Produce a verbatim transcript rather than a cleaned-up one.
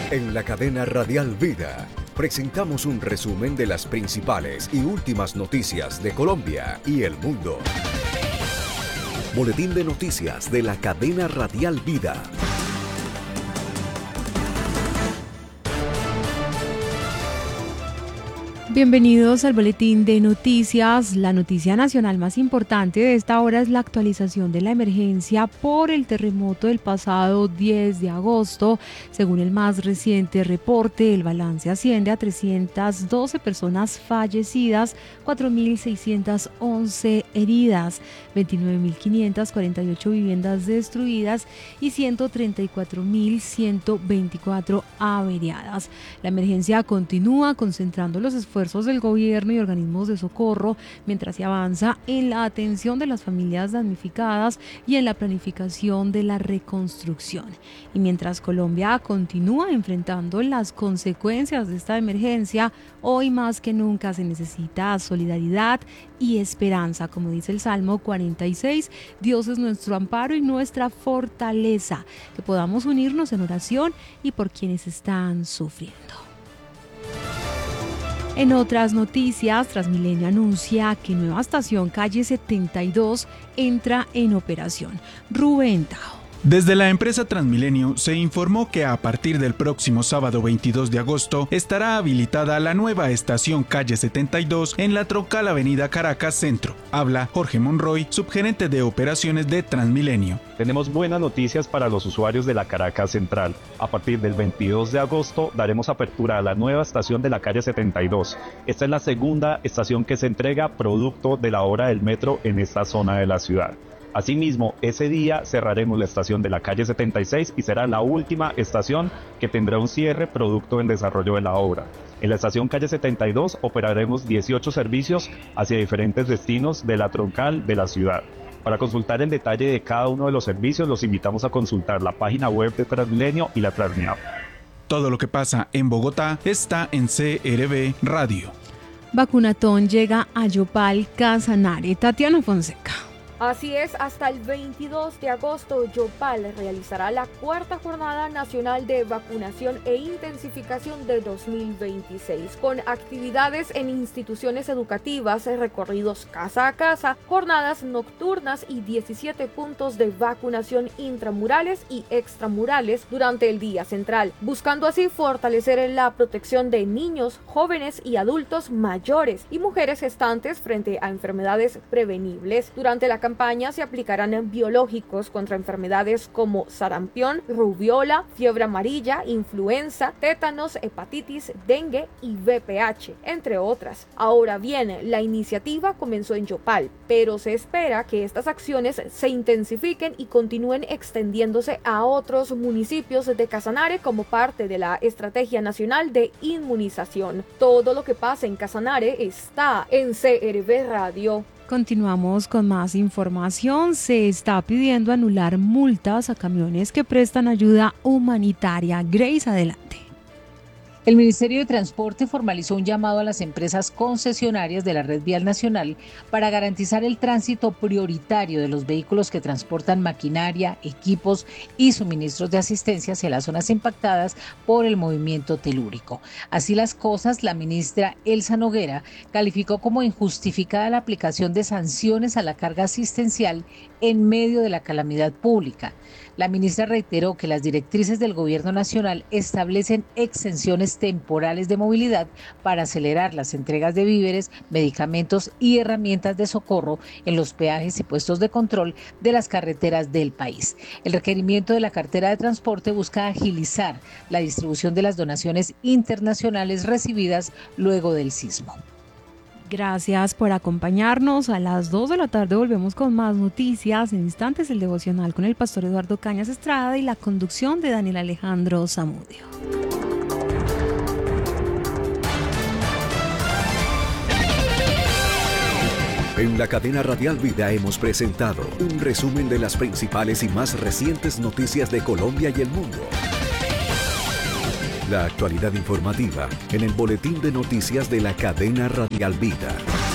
En la cadena Radial Vida presentamos un resumen de las principales y últimas noticias de Colombia y el mundo. Boletín de noticias de la cadena Radial Vida. Bienvenidos al boletín de noticias. La noticia nacional más importante de esta hora es la actualización de la emergencia por el terremoto del pasado diez de agosto. Según el más reciente reporte, el balance asciende a trescientas doce personas fallecidas, cuatro mil seiscientas once heridas, veintinueve mil quinientas cuarenta y ocho viviendas destruidas y ciento treinta y cuatro mil ciento veinticuatro averiadas. La emergencia continúa concentrando los esfuerzos del gobierno y organismos de socorro mientras se avanza en la atención de las familias damnificadas y en la planificación de la reconstrucción. Y mientras Colombia continúa enfrentando las consecuencias de esta emergencia, hoy más que nunca se necesita solidaridad y esperanza. Como dice el Salmo cuarenta y seis, Dios es nuestro amparo y nuestra fortaleza, que podamos unirnos en oración y por quienes están sufriendo. En otras noticias, Transmilenio anuncia que nueva estación calle setenta y dos entra en operación. Rubén Tao. Desde la empresa Transmilenio se informó que a partir del próximo sábado veintidós de agosto estará habilitada la nueva estación calle setenta y dos en la troncal avenida Caracas Centro. Habla Jorge Monroy, subgerente de operaciones de Transmilenio. Tenemos buenas noticias para los usuarios de la Caracas Central. A partir del veintidós de agosto daremos apertura a la nueva estación de la calle setenta y dos. Esta es la segunda estación que se entrega producto de la obra del metro en esta zona de la ciudad. Asimismo, ese día cerraremos la estación de la calle setenta y seis y será la última estación que tendrá un cierre producto del desarrollo de la obra. En la estación calle setenta y dos operaremos dieciocho servicios hacia diferentes destinos de la troncal de la ciudad. Para consultar el detalle de cada uno de los servicios, los invitamos a consultar la página web de Transmilenio y la Transmilenio. Todo lo que pasa en Bogotá está en C R B Radio. Vacunatón llega a Yopal, Casanare. Tatiana Fonseca. Así es, hasta el veintidós de agosto, Yopal realizará la cuarta Jornada Nacional de Vacunación e Intensificación de dos mil veintiséis, con actividades en instituciones educativas, recorridos casa a casa, jornadas nocturnas y diecisiete puntos de vacunación intramurales y extramurales durante el día central, buscando así fortalecer la protección de niños, jóvenes y adultos mayores y mujeres gestantes frente a enfermedades prevenibles. Durante la campaña se aplicarán biológicos contra enfermedades como sarampión, rubiola, fiebre amarilla, influenza, tétanos, hepatitis, dengue y V P H, entre otras. Ahora bien, la iniciativa comenzó en Yopal, pero se espera que estas acciones se intensifiquen y continúen extendiéndose a otros municipios de Casanare como parte de la Estrategia Nacional de Inmunización. Todo lo que pasa en Casanare está en C R B Radio. Continuamos con más información. Se está pidiendo anular multas a camiones que prestan ayuda humanitaria. Grace, adelante. El Ministerio de Transporte formalizó un llamado a las empresas concesionarias de la red vial nacional para garantizar el tránsito prioritario de los vehículos que transportan maquinaria, equipos y suministros de asistencia hacia las zonas impactadas por el movimiento telúrico. Así las cosas, la ministra Elsa Noguera calificó como injustificada la aplicación de sanciones a la carga asistencial en medio de la calamidad pública. La ministra reiteró que las directrices del Gobierno Nacional establecen exenciones temporales de movilidad para acelerar las entregas de víveres, medicamentos y herramientas de socorro en los peajes y puestos de control de las carreteras del país. El requerimiento de la cartera de transporte busca agilizar la distribución de las donaciones internacionales recibidas luego del sismo. Gracias por acompañarnos. A las dos de la tarde volvemos con más noticias. En instantes, el devocional con el pastor Eduardo Cañas Estrada y la conducción de Daniel Alejandro Zamudio. En la cadena Radial Vida hemos presentado un resumen de las principales y más recientes noticias de Colombia y el mundo. La actualidad informativa en el boletín de noticias de la cadena Radial Vida.